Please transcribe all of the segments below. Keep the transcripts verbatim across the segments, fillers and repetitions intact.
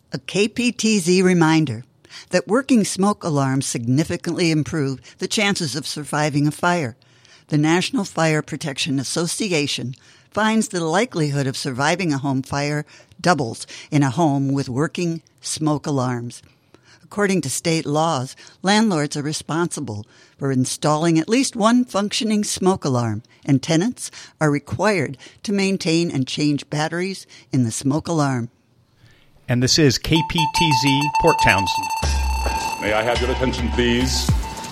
A K P T Z reminder that working smoke alarms significantly improve the chances of surviving a fire. The National Fire Protection Association finds the likelihood of surviving a home fire doubles in a home with working smoke alarms. According to state laws, landlords are responsible for installing at least one functioning smoke alarm, and tenants are required to maintain and change batteries in the smoke alarm. And this is K P T Z Port Townsend. May I have your attention, please?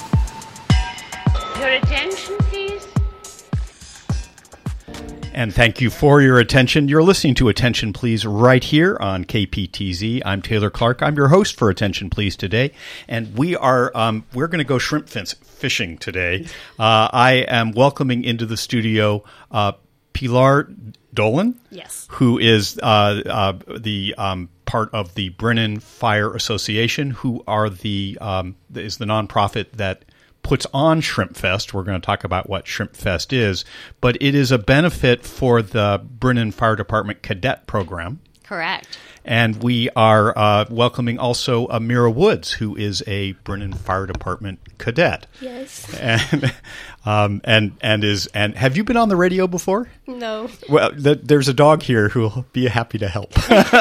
Your attention, please? And thank you for your attention. You're listening to Attention Please right here on K P T Z. I'm Taylor Clark. I'm your host for Attention Please today. And we are, um, we're going to go shrimp fishing today. Uh, I am welcoming into the studio uh, Pilar Dolan. Yes. Who is uh, uh, the um, part of the Brennan Fire Association, who are the um, is the nonprofit that puts on Shrimp Fest. We're going to talk about what Shrimp Fest is, but it is a benefit for the Brennan Fire Department cadet program. Correct. And we are uh, welcoming also Amira Woods, who is a Brennan Fire Department cadet. Yes. And um, and and is and have you been on the radio before? No. Well, th- there's a dog here who will be happy to help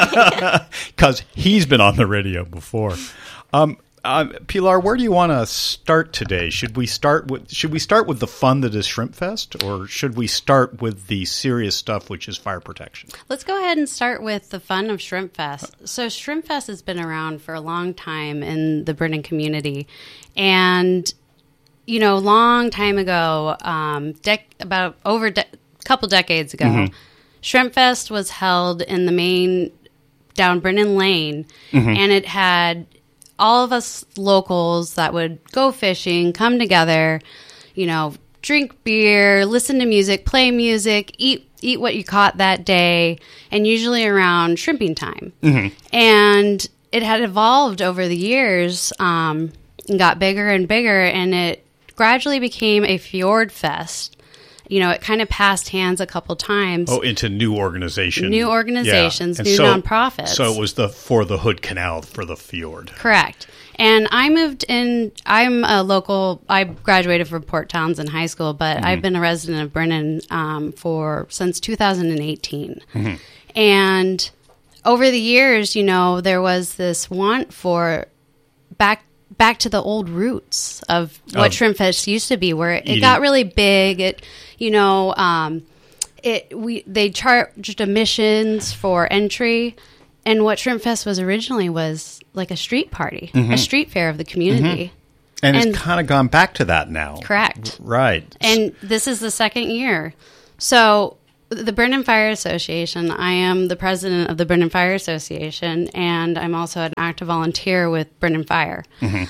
because he's been on the radio before. Um, uh, Pilar, where do you want to start today? Should we start with Should we start with the fun that is Shrimp Fest, or should we start with the serious stuff, which is fire protection? Let's go ahead and start with the fun of Shrimp Fest. So Shrimp Fest has been around for a long time in the Brennan community, and you know, long time ago, um, dec- about over a de- couple decades ago, mm-hmm. Shrimp Fest was held in the main down Brennan Lane, mm-hmm. and it had all of us locals that would go fishing, come together, you know, drink beer, listen to music, play music, eat eat what you caught that day, and usually around shrimping time. Mm-hmm. And it had evolved over the years um, and got bigger and bigger, and it gradually became a fjord fest. You know, it kind of passed hands a couple times. Oh, into new organizations. New organizations, yeah. new so, nonprofits. So it was the for the Hood Canal for the fjord. Correct. And I moved in, I'm a local, I graduated from Port Townsend High School, but mm-hmm. I've been a resident of Brennan um, for since two thousand eighteen. Mm-hmm. And over the years, you know, there was this want for back back to the old roots of what um, Shrimp Fest used to be, where it, it got really big. It, you know, um, it we they charged admissions for entry, and what Shrimp Fest was originally was like a street party, mm-hmm. a street fair of the community. Mm-hmm. And, and it's kind of gone back to that now. Correct. Right. And this is the second year. So the Brennan Fire Association, I am the president of the Brennan Fire Association, and I'm also an active volunteer with Brennan Fire. Mm-hmm.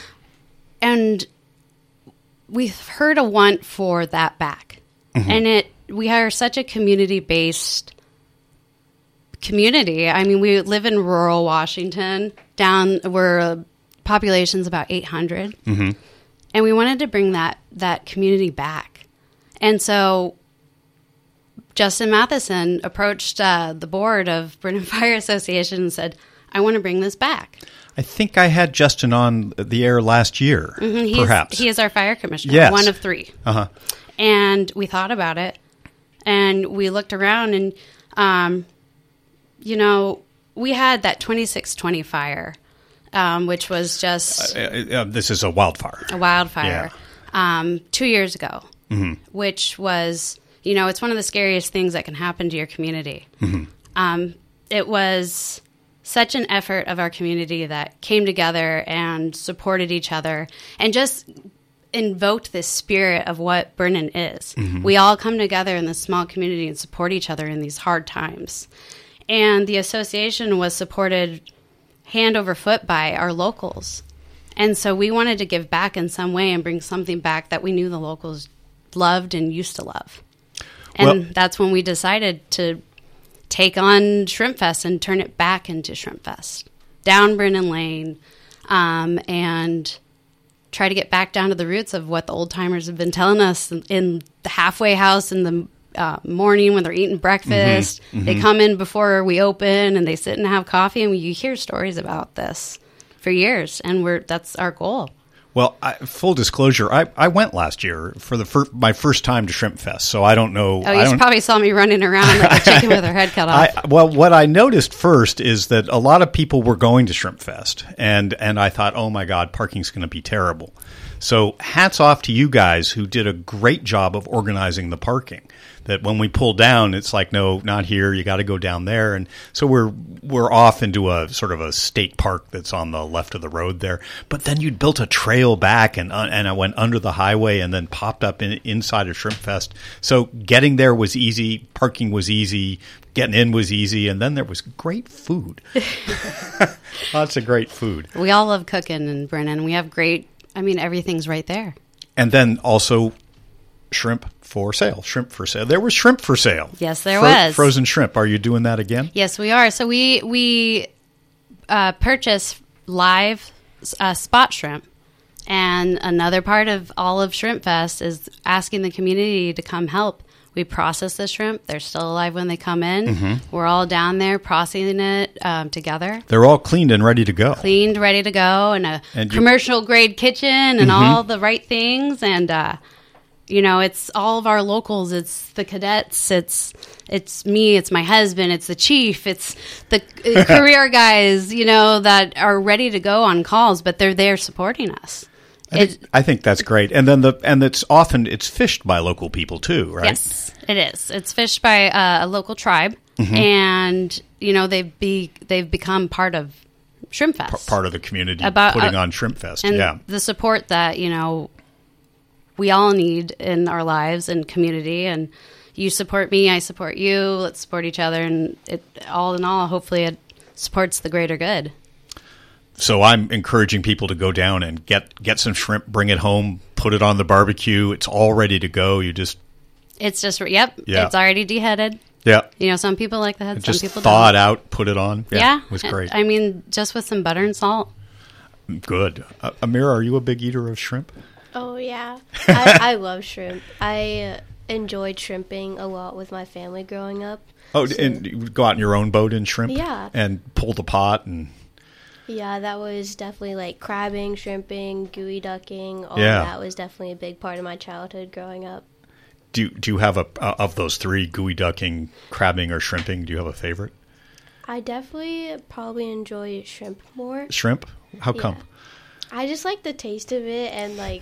And we've heard a want for that back. Mm-hmm. And it we are such a community-based community. I mean, we live in rural Washington. Down where uh, population's about eight hundred. Mm-hmm. And we wanted to bring that that community back. And so Justin Matheson approached uh, the board of Brennan Fire Association and said, I want to bring this back. I think I had Justin on the air last year, mm-hmm. He's, perhaps. He is our fire commissioner, yes. one of three. Uh-huh. And we thought about it, and we looked around, and, um, you know, we had that twenty-six twenty fire, um, which was just... Uh, uh, this is a wildfire. A wildfire. Yeah. Um, two years ago, mm-hmm. which was... You know, it's one of the scariest things that can happen to your community. Mm-hmm. Um, it was such an effort of our community that came together and supported each other and just invoked this spirit of what Brennan is. Mm-hmm. We all come together in this small community and support each other in these hard times. And the association was supported hand over foot by our locals. And so we wanted to give back in some way and bring something back that we knew the locals loved and used to love. And well, that's when we decided to take on Shrimp Fest and turn it back into Shrimp Fest. Down Brennan Lane, um, and try to get back down to the roots of what the old timers have been telling us in the halfway house and the uh, morning when they're eating breakfast. Mm-hmm. Mm-hmm. They come in before we open and they sit and have coffee, and you hear stories about this for years, and we're that's our goal. Well, I, full disclosure, I, I went last year for the fir- my first time to Shrimp Fest, so I don't know. Oh, I you don't, probably saw me running around like a chicken with her head cut off. I, well, what I noticed first is that a lot of people were going to Shrimp Fest, and, and I thought, oh my God, parking's going to be terrible. So hats off to you guys who did a great job of organizing the parking. That when we pull down, it's like, no, not here. You got to go down there. And so we're we're off into a sort of a state park that's on the left of the road there. But then you'd built a trail back, and uh, and I went under the highway and then popped up in, inside of Shrimp Fest. So getting there was easy. Parking was easy. Getting in was easy. And then there was great food. Lots of great food. We all love cooking in Brennan. We have great, I mean, everything's right there. And then also shrimp for sale. Shrimp for sale. There was shrimp for sale. Yes, there was. Frozen shrimp. Are you doing that again? Yes, we are. So we we uh, purchase live uh, spot shrimp. And another part of all of Shrimp Fest is asking the community to come help. We process the shrimp. They're still alive when they come in. Mm-hmm. We're all down there processing it um, together. They're all cleaned and ready to go. Cleaned, ready to go, and a and you- commercial grade kitchen and mm-hmm. all the right things. And uh, you know, it's all of our locals. It's the cadets. It's it's me. It's my husband. It's the chief. It's the uh, career guys. You know, that are ready to go on calls, but they're there supporting us. I think, I think that's great, and then the and it's often it's fished by local people too, right? Yes, it is. It's fished by uh, a local tribe, mm-hmm. and you know they've be they've become part of Shrimp Fest, P- part of the community About, putting uh, on Shrimp Fest, and yeah. The support that you know we all need in our lives and community, and you support me, I support you. Let's support each other, and it all in all, hopefully, it supports the greater good. So I'm encouraging people to go down and get, get some shrimp, bring it home, put it on the barbecue. It's all ready to go. You just... It's just, yep, yeah. It's already deheaded. Yeah. You know, some people like the head, just some people thaw don't. it out, put it on. Yeah, yeah. It was great. I mean, just with some butter and salt. Good. Uh, Amira, are you a big eater of shrimp? Oh, yeah. I, I love shrimp. I uh, enjoyed shrimping a lot with my family growing up. Oh, so. And you would go out in your own boat and shrimp? Yeah. And pull the pot and... Yeah, that was definitely like crabbing, shrimping, gooey ducking. All yeah. of that was definitely a big part of my childhood growing up. Do you, do you have a uh, of those three, gooey ducking, crabbing, or shrimping? Do you have a favorite? I definitely probably enjoy shrimp more. Shrimp? How come? Yeah. I just like the taste of it and like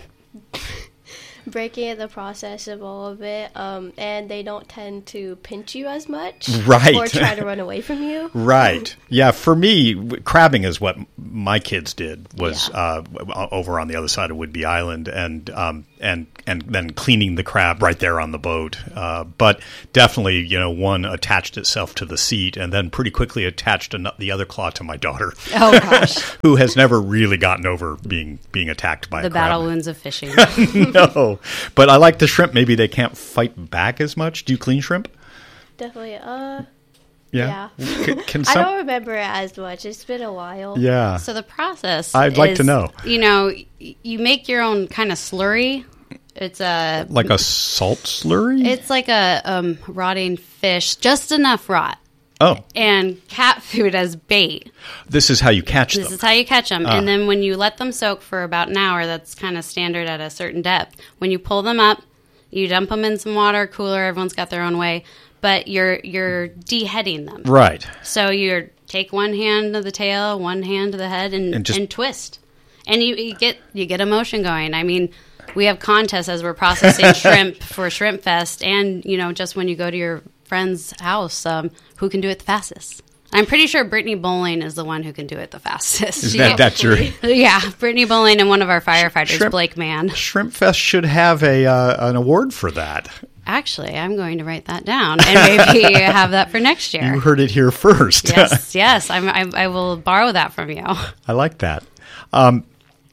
breaking at the process of all of it. Um, and they don't tend to pinch you as much, right? Or try to run away from you, right? Yeah, for me, crabbing is what my kids did. Was yeah. uh, over on the other side of Whidbey Island, and um, and and then cleaning the crab right there on the boat. Uh, but definitely, you know, one attached itself to the seat, and then pretty quickly attached an- the other claw to my daughter. Oh gosh, who has never really gotten over being being attacked by the a crab. battle wounds of fishing. No, but I like the shrimp. Maybe they can't fight back as much. Do you clean shrimp? Definitely. Uh. Yeah. yeah. Can, can some... I don't remember it as much. It's been a while. Yeah. So the process I'd like is, to know. You know, you make your own kind of slurry. It's a... Like a salt slurry? It's like a um, rotting fish, just enough rot. Oh. And cat food as bait. This is how you catch this them. This is how you catch them. Ah. And then when you let them soak for about an hour, that's kind of standard at a certain depth. When you pull them up, you dump them in some water, cooler, everyone's got their own way. But you're you're deheading them. Right. So you take one hand to the tail, one hand to the head, and, and, just, and twist. And you, you get you get emotion going. I mean, we have contests as we're processing shrimp for Shrimp Fest, and you know, just when you go to your friend's house, um, who can do it the fastest? I'm pretty sure Brittany Bowling is the one who can do it the fastest. Is that, that's your... Yeah, Brittany Bowling and one of our firefighters, Shrimp, Blake Mann. Shrimp Fest should have a uh, an award for that. Actually, I'm going to write that down and maybe have that for next year. You heard it here first. Yes, yes. I'm, I, I will borrow that from you. I like that. Um,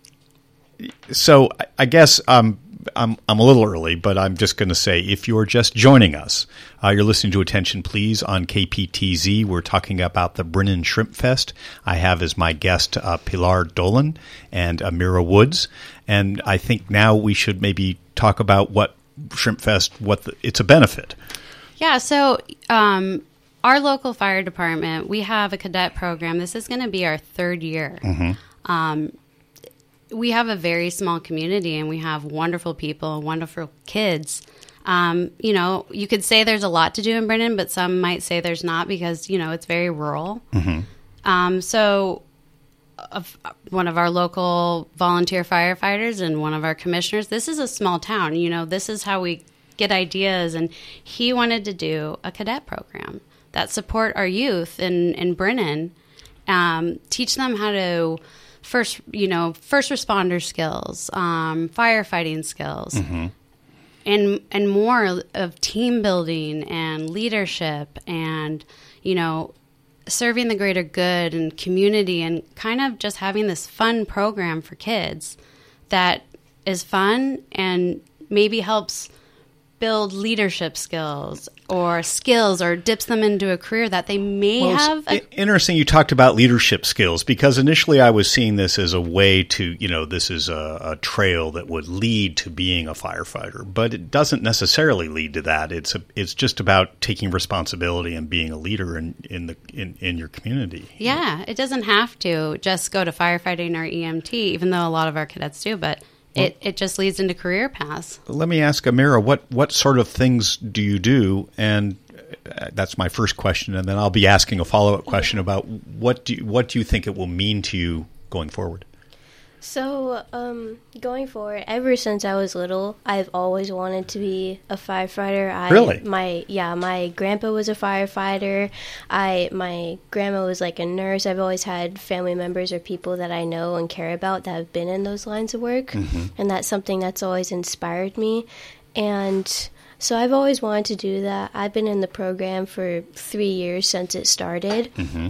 so I guess um, I'm, I'm a little early, but I'm just going to say if you're just joining us, uh, you're listening to Attention Please on K P T Z. We're talking about the Brennan Shrimp Fest. I have as my guest uh, Pilar Dolan and Amira Woods. And I think now we should maybe talk about what Shrimp Fest, what the, it's a benefit. Yeah, so um, our local fire department, we have a cadet program. This is going to be our third year. Mm-hmm. Um, we have a very small community, and we have wonderful people, wonderful kids. Um, you know, you could say there's a lot to do in Brennan, but some might say there's not because, you know, it's very rural. Mm-hmm. Um, so of one of our local volunteer firefighters and one of our commissioners, this is a small town. You know, this is how we get ideas. And he wanted to do a cadet program that support our youth in, in Brennan, um, teach them how to first, you know, first responder skills, um, firefighting skills, mm-hmm. and, and more of team building and leadership and, you know, serving the greater good and community, and kind of just having this fun program for kids that is fun and maybe helps build leadership skills or skills or dips them into a career that they may well, have. A- interesting you talked about leadership skills, because initially I was seeing this as a way to, you know, this is a, a trail that would lead to being a firefighter, but it doesn't necessarily lead to that. It's a, it's just about taking responsibility and being a leader in, in the in, in your community. Yeah, it doesn't have to just go to firefighting or E M T, even though a lot of our cadets do, but It it just leads into career paths. Let me ask Amira, what, what sort of things do you do? And that's my first question, and then I'll be asking a follow-up question about what do you, what do you think it will mean to you going forward? So, um, going forward, ever since I was little, I've always wanted to be a firefighter. I, really? My yeah, my grandpa was a firefighter. I my grandma was like a nurse. I've always had family members or people that I know and care about that have been in those lines of work, mm-hmm. and that's something that's always inspired me. And so I've always wanted to do that. I've been in the program for three years since it started. Mm-hmm.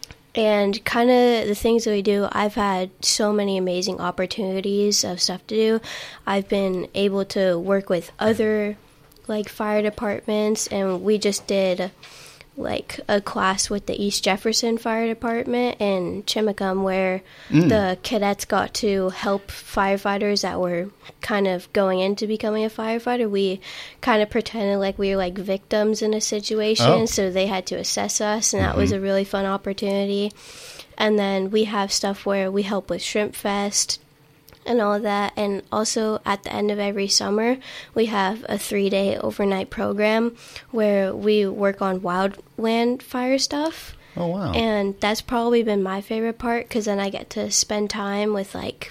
And kind of the things that we do, I've had so many amazing opportunities of stuff to do. I've been able to work with other, like, fire departments, and we just did, like, a class with the East Jefferson Fire Department in Chimacum where mm. the cadets got to help firefighters that were kind of going into becoming a firefighter. We kind of pretended like we were, like, victims in a situation, oh. so they had to assess us, and mm-hmm. that was a really fun opportunity. And then we have stuff where we help with Shrimp Fest and all of that. And also at the end of every summer, we have a three-day overnight program where we work on wildland fire stuff. Oh, wow. And that's probably been my favorite part, because then I get to spend time with, like,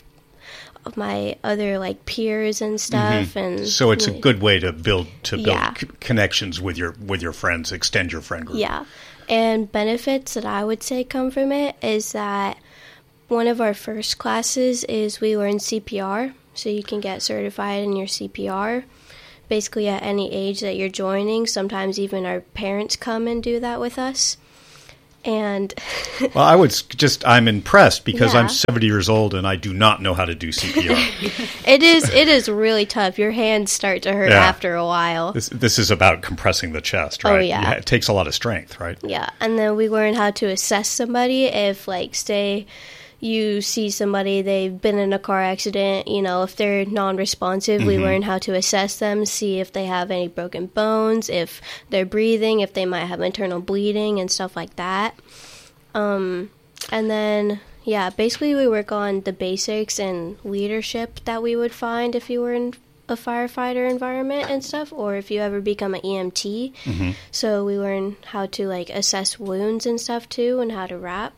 my other, like, peers and stuff. Mm-hmm. And so it's a good way to build to build yeah. c- connections with your with your friends, extend your friend group. Yeah. And benefits that I would say come from it is that one of our first classes is we learn C P R, so you can get certified in your C P R, basically at any age that you're joining. Sometimes even our parents come and do that with us. And well, I would just, I'm impressed because yeah. I'm seventy years old and I do not know how to do C P R. It is, it is really tough. Your hands start to hurt yeah. after a while. This, this is about compressing the chest, right? Oh, yeah. yeah. It takes a lot of strength, right? Yeah. And then we learn how to assess somebody if, like, say you see somebody, they've been in a car accident, you know, if they're non-responsive, mm-hmm. we learn how to assess them, see if they have any broken bones, if they're breathing, if they might have internal bleeding and stuff like that. Um, and then, yeah, basically we work on the basics and leadership that we would find if you were in a firefighter environment and stuff, or if you ever become an E M T. Mm-hmm. So we learn how to, like, assess wounds and stuff too, and how to wrap.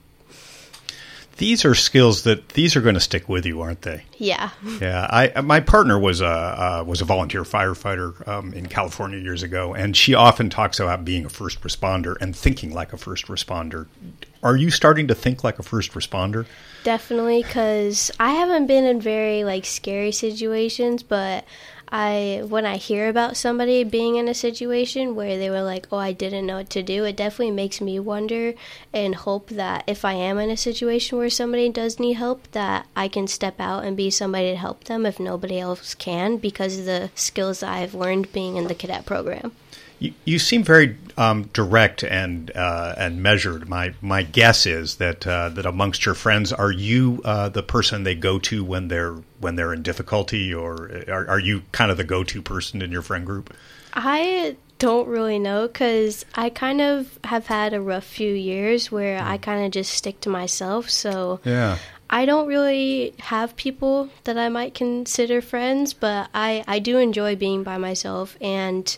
These are skills that these are going to stick with you, aren't they? Yeah. Yeah. I my partner was a uh, was a volunteer firefighter um, in California years ago, and she often talks about being a first responder and thinking like a first responder. Are you starting to think like a first responder? Definitely, because I haven't been in very, like, scary situations, but I when I hear about somebody being in a situation where they were like, oh, I didn't know what to do, it definitely makes me wonder and hope that if I am in a situation where somebody does need help, that I can step out and be somebody to help them if nobody else can, because of the skills that I've learned being in the cadet program. You, you seem very um, direct and uh, and measured. My my guess is that uh, that amongst your friends, are you uh, the person they go to when they're when they're in difficulty, or are, are you kind of the go-to person in your friend group? I don't really know because I kind of have had a rough few years where I kind of just stick to myself. So Yeah. I don't really have people that I might consider friends, but I, I do enjoy being by myself. And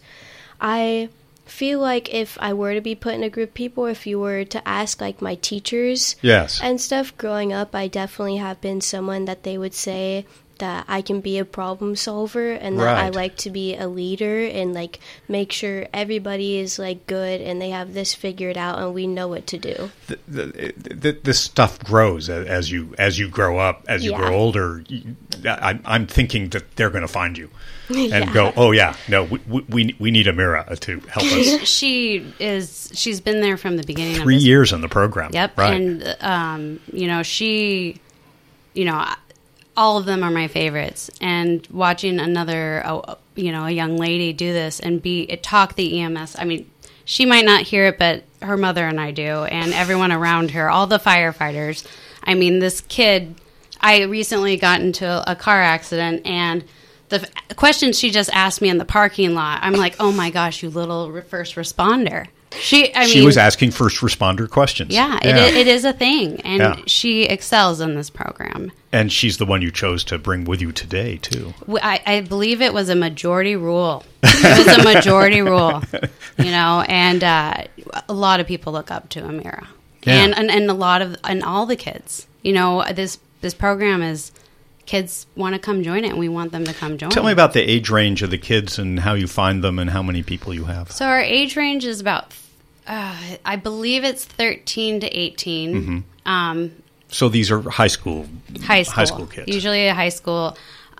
I feel like if I were to be put in a group of people, if you were to ask like my teachers Yes. and stuff growing up, I definitely have been someone that they would say that I can be a problem solver and that I Right. like to be a leader and like make sure everybody is like good and they have this figured out and we know what to do. The, the, the, this stuff grows a- as you as you grow up, as you Yeah. grow older. You, I, I'm thinking that they're going to find you and Yeah. go, oh yeah, no, we we, we need Amira to help us. She is. She's been there from the beginning. Three of this. years in the program. Yep. Right. And um, you know, she, you know, all of them are my favorites. And watching another, uh, you know, a young lady do this and be talk the E M S. I mean, she might not hear it, but her mother and I do, and everyone around her, all the firefighters. I mean, this kid. I recently got into a, a car accident, and the f- question she just asked me in the parking lot, I'm like, oh my gosh, you little re- first responder. She, I she mean, was asking first responder questions. yeah, It, i- it is a thing, and Yeah. she excels in this program. And she's the one you chose to bring with you today, too. W- I, I believe it was a majority rule. It was a majority rule, you know, and uh, a lot of people look up to Amira, Yeah. and, and and a lot of and all the kids. You know, this this program is kids want to come join it, and we want them to come join. Tell me about the age range of the kids and how you find them and how many people you have. So our age range is about, uh, I believe it's thirteen to eighteen. Mm-hmm. Um, So these are high school high school, high school kids. usually a high school,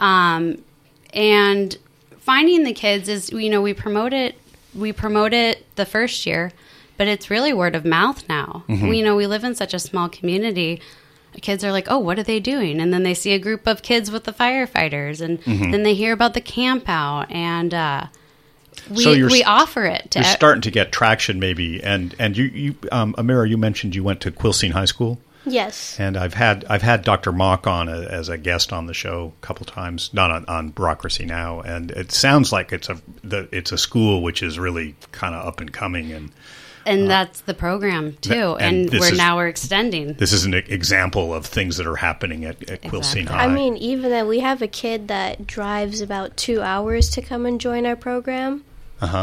um, and finding the kids is, you know, we promote it. We promote it the first year, but it's really word of mouth now. Mm-hmm. We, you know, we live in such a small community. Kids are like, oh, what are they doing? And then they see a group of kids with the firefighters, and Mm-hmm. then they hear about the camp out, and uh, we So you're we s- offer it to You're starting to get traction, maybe. And and you, you um, Amira, you mentioned you went to Quilcene High School. Yes. And I've had I've had Doctor Mock on a, as a guest on the show a couple times, not on, on Bureaucracy Now, and it sounds like it's a the, it's a school which is really kind of up and coming, and and that's the program too. Th- and And, this we're is- now we're extending. this is an example of things that are happening at, at Quilcene Exactly. High. I mean, even that we have a kid that drives about two hours to come and join our program. uh huh.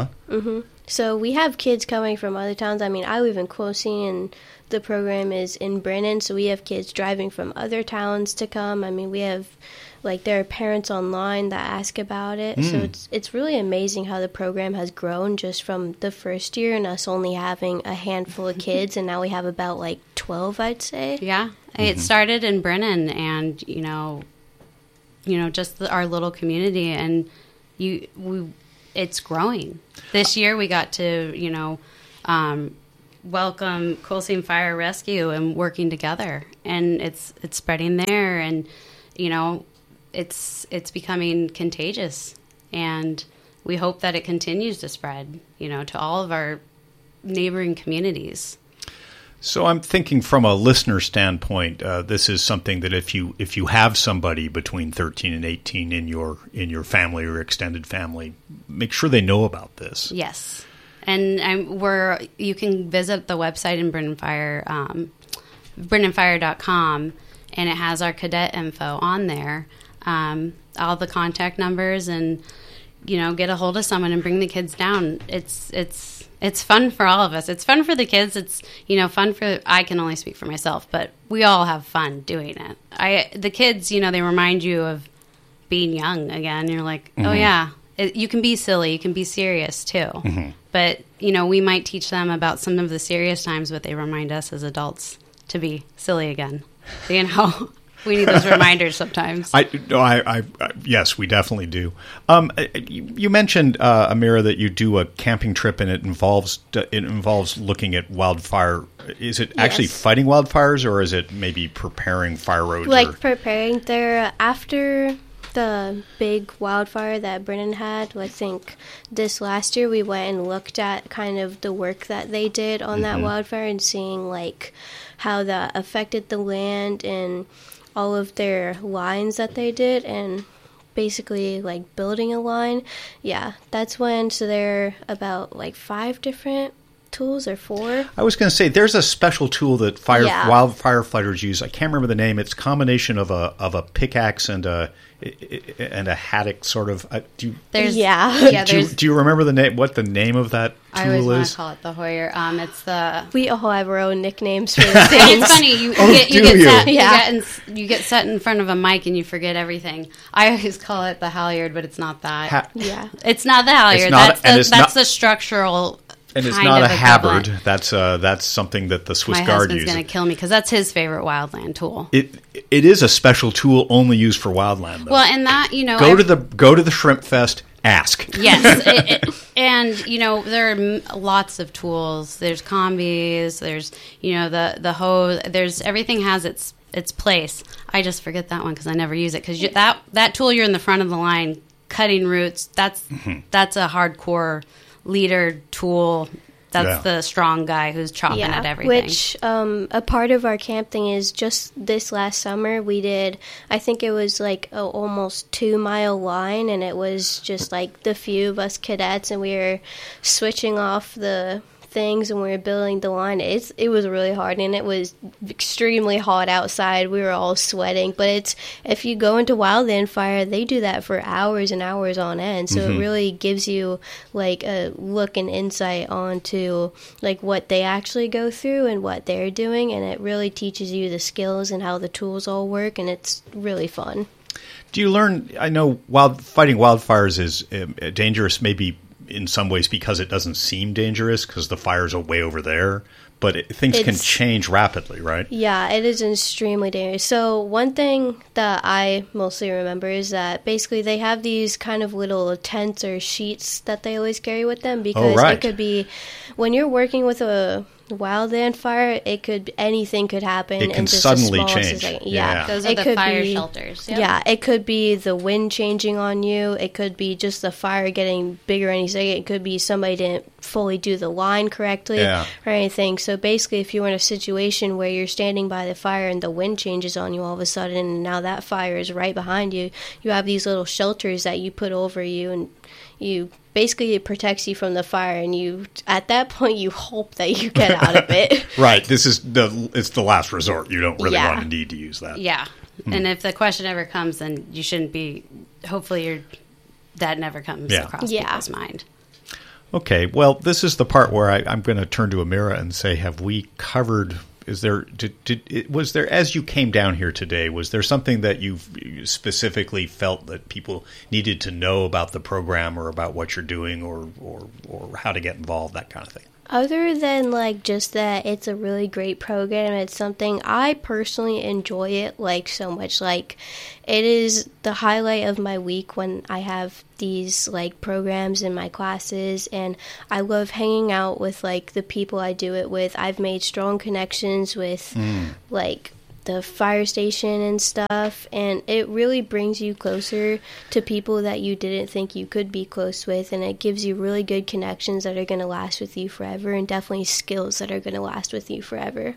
So we have kids coming from other towns. I mean, I live in Quilcene, and the program is in Brennan, so we have kids driving from other towns to come. I mean, we have, like, there are parents online that ask about it. So it's it's really amazing how the program has grown just from the first year and us only having a handful of kids, and now we have about, like, twelve, I'd say. Yeah, it started in Brennan, and you know, you know, just the, our little community, and you, we, it's growing. This year, we got to, you know, um, welcome Quilcene Fire Rescue and working together, and it's it's spreading there, and you know, it's it's becoming contagious, and we hope that it continues to spread, you know, to all of our neighboring communities. So I'm thinking from a listener standpoint, uh, this is something that if you if you have somebody between thirteen and eighteen in your in your family or extended family, make sure they know about this. Yes. And I'm, we're, you can visit the website in Brennan Fire, um, brennan fire dot com, and it has our cadet info on there, um, all the contact numbers, and, you know, get a hold of someone and bring the kids down. It's it's it's fun for all of us. It's fun for the kids. It's, you know, fun for, I can only speak for myself, but we all have fun doing it. I The kids, you know, they remind you of being young again. You're like, oh, yeah. It, you can be silly. You can be serious, too. Mm-hmm. But, you know, we might teach them about some of the serious times, but they remind us as adults to be silly again. You know, we need those reminders sometimes. I, no, I, I, I, yes, we definitely do. Um, you, you mentioned, uh, Amira, that you do a camping trip, and it involves it involves looking at wildfire. Is it actually Yes. fighting wildfires, or is it maybe preparing fire roads? Like or, preparing there after the big wildfire that Brennan had. I think this last year we went and looked at kind of the work that they did on that wildfire and seeing like how that affected the land and all of their lines that they did, and basically like building a line, yeah, that's when, so there are about like five different tools or four. I was going to say there's a special tool that fire Yeah. wild firefighters use. I can't remember the name. It's a combination of a of a pickaxe and a and a haddock sort of. Uh, do you There's Yeah. yeah. do you, There's do you remember the name? What the name of that I always tool want is? to call it the Hoyer. Um, it's the. We all have our own nicknames for the And things. it's funny. You, you Oh, get you do get you? set, Yeah. you get in, you get set in front of a mic and you forget everything. I always call it the halyard, but it's not that. Ha- Yeah. It's not the halyard. not- that's and the, it's that's not- the structural. and it's kind not of a Habbard. equivalent. That's uh, that's something that the Swiss My Guard husband's uses. going to kill me because that's his favorite wildland tool. It it is a special tool only used for wildland. Though. Well, and that you know, go every- to the go to the Shrimp Fest. Ask. Yes, it, it, and you know there are m- lots of tools. There's combis. There's you know the the hose. There's everything has its its place. I just forget that one because I never use it because that that tool you're in the front of the line cutting roots. That's Mm-hmm. that's a hardcore leader tool. That's Yeah. the strong guy who's chopping at everything. Which um, a part of our camp thing is just this last summer we did, I think it was like a almost two mile line, and it was just like the few of us cadets, and we were switching off the things and we were building the line. It's it was really hard, and it was extremely hot outside. We were all sweating, but it's if you go into wildland fire, they do that for hours and hours on end. So it really gives you like a look and insight onto like what they actually go through and what they're doing, and it really teaches you the skills and how the tools all work, and it's really fun. Do you learn? I know wild fighting wildfires is um, dangerous, maybe in some ways because it doesn't seem dangerous because the fires are way over there. But it, things can It's- change rapidly, right? Yeah, it is extremely dangerous. So one thing that I mostly remember is that basically they have these kind of little tents or sheets that they always carry with them because right. it could be when you're working with a wildland fire, it could anything could happen. It can in just suddenly the smallest change. second. Yeah. Yeah, Those are it the could fire be- shelters. Yep. Yeah, it could be the wind changing on you. It could be just the fire getting bigger any second. It could be somebody didn't fully do the line correctly Yeah. or anything. So basically, if you're in a situation where you're standing by the fire and the wind changes on you all of a sudden, and now that fire is right behind you, you have these little shelters that you put over you, and you basically it protects you from the fire. And you, at that point, you hope that you get out of it. Right. This is the it's the last resort. You don't really Yeah. want to need to use that. Yeah. Hmm. And if the question ever comes, then you shouldn't be. Hopefully, you're, that never comes Yeah. across Yeah. people's mind. Okay. Well, this is the part where I, I'm going to turn to Amira and say, have we covered? Is there did, did it, was there as you came down here today? Was there something that you specifically felt that people needed to know about the program or about what you're doing or or or how to get involved? That kind of thing. Other than like just that it's a really great program, it's something I personally enjoy it like so much. Like it is the highlight of my week when I have these like programs in my classes, and I love hanging out with like the people I do it with. I've made strong connections with like the fire station and stuff, and it really brings you closer to people that you didn't think you could be close with, and it gives you really good connections that are going to last with you forever, and definitely skills that are going to last with you forever.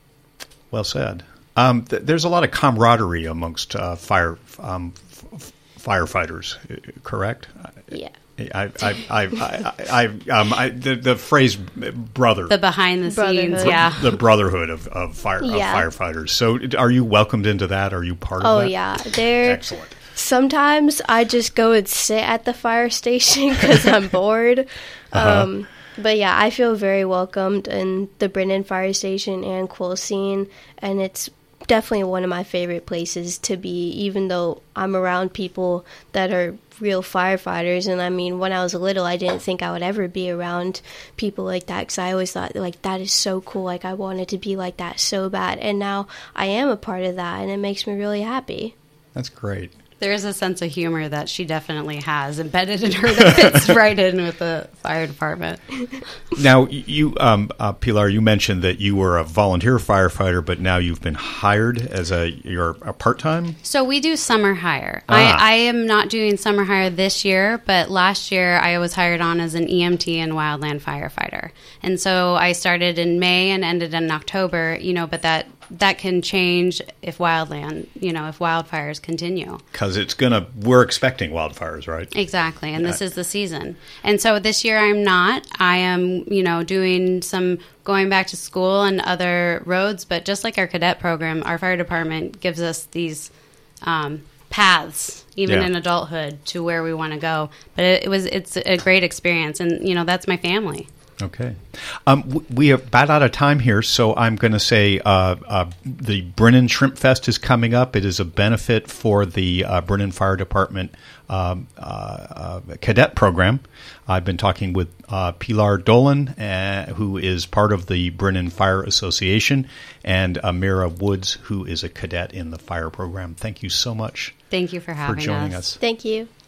Well said. Um, th- there's a lot of camaraderie amongst uh, fire um, f- firefighters, uh, correct? Yeah. I, I, I, I, I, um, I the, the phrase brother, The behind the scenes, Brotherhood. yeah. the brotherhood of, of fire Yeah. of firefighters. So, are you welcomed into that? Are you part Oh of that? yeah, they're Excellent. sometimes I just go and sit at the fire station because I'm bored. Uh-huh. Um, but yeah, I feel very welcomed in the Brennan Fire Station and Quilcene, and it's definitely one of my favorite places to be, even though I'm around people that are real firefighters. And I mean, when I was little, I didn't think I would ever be around people like that, because I always thought like that is so cool, like I wanted to be like that so bad, and now I am a part of that, and it makes me really happy. That's great. There is a sense of humor that she definitely has embedded in her that fits right in with the fire department. Now, you, um, uh, Pilar, you mentioned that you were a volunteer firefighter, but now you've been hired as a you're a part time. So we do summer hire. Ah. I, I am not doing summer hire this year, but last year I was hired on as an E M T and wildland firefighter. And so I started in May and ended in October, you know, but that that can change if wildland, you know, if wildfires continue. Because it's going to, we're expecting wildfires, right? Exactly, and Yeah. this is the season. And so this year I'm not. I am, you know, doing some going back to school and other roads, but just like our cadet program, our fire department gives us these um, paths, even Yeah. in adulthood, to where we want to go. But it, it was, it's a great experience, and, you know, that's my family. Okay. Um, w- we are about out of time here, so I'm going to say uh, uh, the Brennan Shrimp Fest is coming up. It is a benefit for the uh, Brennan Fire Department um, uh, uh, cadet program. I've been talking with uh, Pilar Dolan, uh, who is part of the Brennan Fire Association, and uh, Mira Woods, who is a cadet in the fire program. Thank you so much Thank you for having for joining us. us. Thank you.